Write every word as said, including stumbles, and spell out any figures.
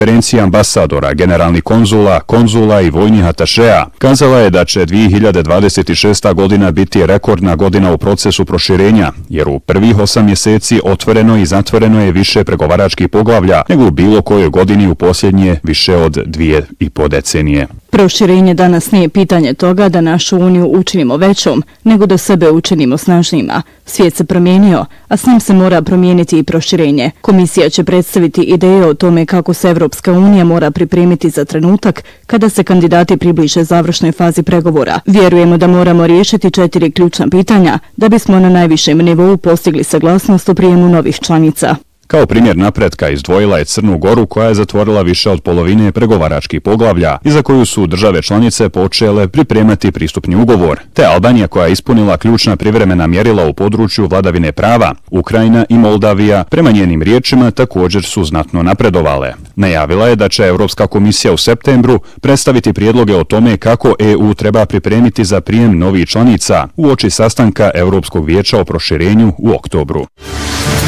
konferencija ambasadora, generalnih konzula, konzula i vojnih atašeja, kazala je da će dvije hiljade dvadeset šesta godina biti rekordna godina u procesu proširenja, jer u prvih osam mjeseci otvoreno i zatvoreno je više pregovaračkih poglavlja nego u bilo kojoj godini u posljednje više od dvije i po decenije. Proširenje danas nije pitanje toga da našu uniju učinimo većom, nego da sebe učinimo snažnijima. Svijet se promijenio, a s njim se mora promijeniti i proširenje. Komisija će predstaviti ideje o tome kako se Evropska unija mora pripremiti za trenutak kada se kandidati približe završnoj fazi pregovora. Vjerujemo da moramo riješiti četiri ključna pitanja da bismo na najvišem nivou postigli saglasnost o prijemu novih članica. Kao primjer napretka izdvojila je Crnu Goru koja je zatvorila više od polovine pregovaračkih poglavlja i za koju su države članice počele pripremati pristupni ugovor, te Albanija koja je ispunila ključna privremena mjerila u području vladavine prava. Ukrajina i Moldavija, prema njenim riječima, također su znatno napredovale. Najavila je da će Europska komisija u septembru predstaviti prijedloge o tome kako E U treba pripremiti za prijem novih članica uoči sastanka Europskog vijeća o proširenju u oktobru.